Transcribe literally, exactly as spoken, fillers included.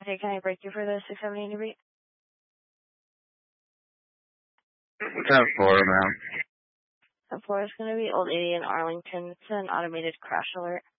Okay, can I break you for the six seventy beat? ten four, ma'am. ten four is going to be Old eighty in Arlington. It's an automated crash alert.